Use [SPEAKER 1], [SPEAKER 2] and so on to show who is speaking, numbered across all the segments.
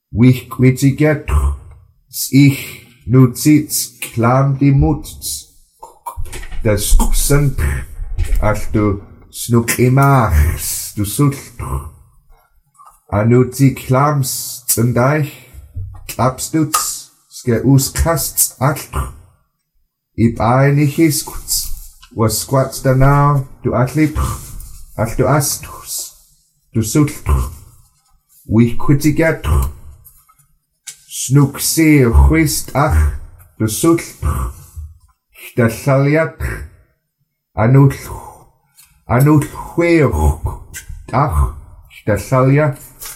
[SPEAKER 1] Wich quitiget, ich nutzits klam die Mutz, das sind, als du snuk imachs, du sultr, anutzi klams, zundeich, klapstuts, ske uskasts altr, ib einigiskuts, was squats danau, du atlipr, als du astus, du sultr, wich quitigetr, snuk se huist ach, du sultr, Stalliatr, anul hueoch, ach, Stallia,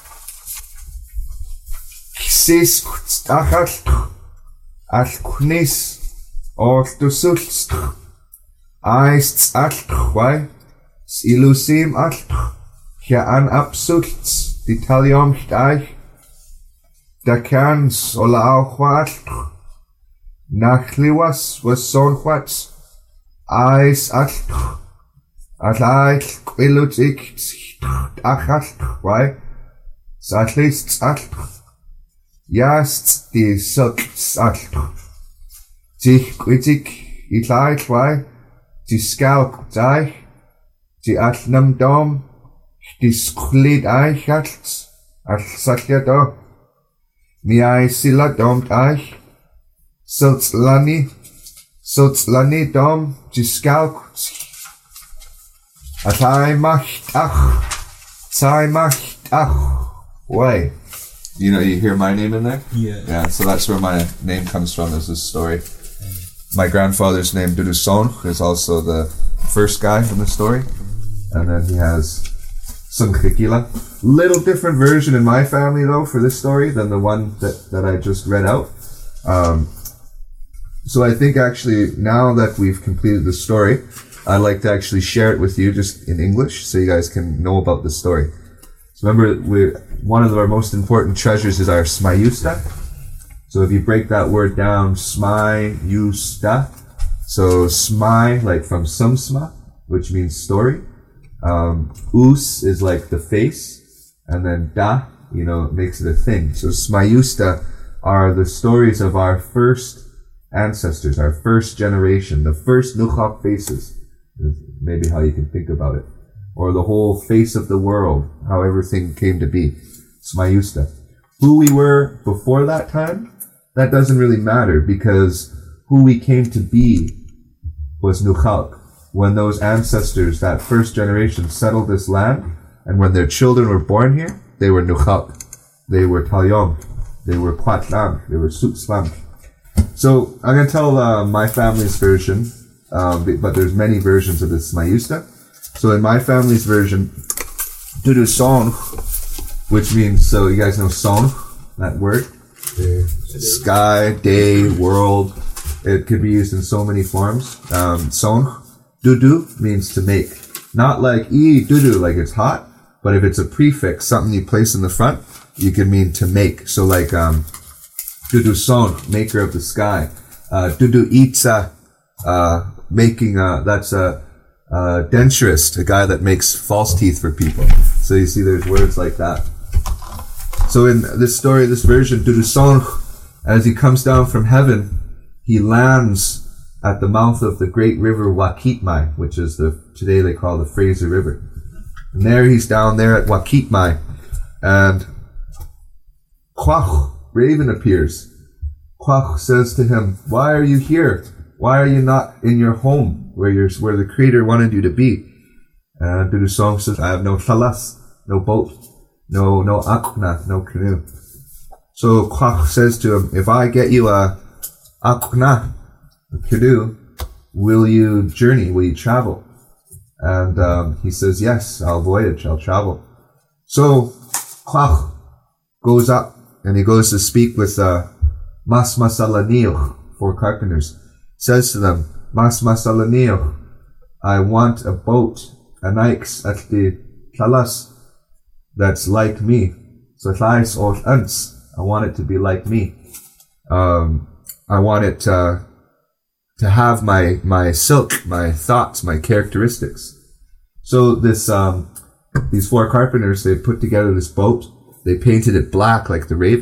[SPEAKER 1] Xiskuts, achaltr, alknis, or du sultr, aists altr, why, silusim altr, ja an absults, ditalium steich, da kans, ola auch altr, Nachliwas was sonquats, ais altr, alail quilutik, achaltr, why, satlists altr, Yasts die sults altr, dich quitik, itlail, why, die scalp deich, die altnam dom, die sklid eich alt, satlia do, mi ai sila dom eich, Sultlani dom, Giskalk, Atai macht ach, way. You know, you hear my name in there? Yeah, so that's where my name comes from, is this story. My grandfather's name, Dudusonch, is also the first guy in the story. And then he has Sunchikila. Little different version in my family, though, for this story than the one that I just read out. So I think actually now that we've completed the story, I'd like to actually share it with you just in English so you guys can know about the story. So remember, one of our most important treasures is our smayusta. So if you break that word down, smayusta, so smai, like from sumsma, which means story. Us is like the face, and then da, makes it a thing. So smayusta are the stories of our first ancestors, our first generation, the first Nuchak faces, maybe how you can think about it, or the whole face of the world, how everything came to be. Smayusta. Who we were before that time, that doesn't really matter, because who we came to be was Nuchak. When those ancestors, that first generation, settled this land, and when their children were born here, they were Nuchak. They were Talyom. They were Quatlam. They were Sutslam. So I'm going to tell my family's version, but there's many versions of this Mayusta. So in my family's version, Dudu Song, which means, so you guys know Song, that word? Sky, day, world. It could be used in so many forms. Song, Dudu means to make. Not like Dudu, like it's hot, but if it's a prefix, something you place in the front, you can mean to make. So like, Dudu Son, maker of the sky. Dudu Itza, making, that's a denturist, a guy that makes false teeth for people. So you see there's words like that. So in this story, this version, Dudu Son, as he comes down from heaven, he lands at the mouth of the great river Wakitmai, which is today they call the Fraser River. And there he's down there at Wakitmai, and Quach, Raven appears. Quach says to him, "Why are you here? Why are you not in your home where the Creator wanted you to be?" And Dudu Song says, "I have no thalas, no boat, no akna, no canoe." So Quach says to him, "If I get you a akna, a canoe, will you journey? Will you travel?" And he says, "Yes, I'll voyage, I'll travel." So Quach goes up and he goes to speak with Mas Masalanil, 4 carpenters. Says to them, "Mas Masalanil, I want a boat, an Ix at the Talas that's like me. So Tlais or Unts, I want it to be like me. I want it to have my silk, my thoughts, my characteristics." So these 4 carpenters, they put together this boat. They painted it black like the raven.